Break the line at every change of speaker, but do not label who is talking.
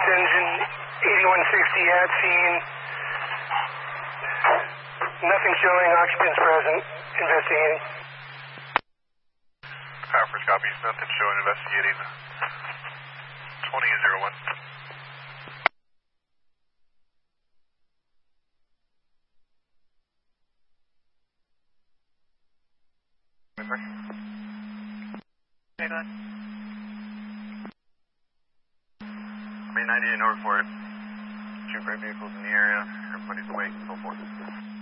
engine 8160 at scene. Nothing showing, occupants present. Investigating.
First copy, nothing showing, investigating. 2001.
Okay, go ahead.
Main 98 North Fort. 2 freight vehicles in the area. Everybody's awake, so forth.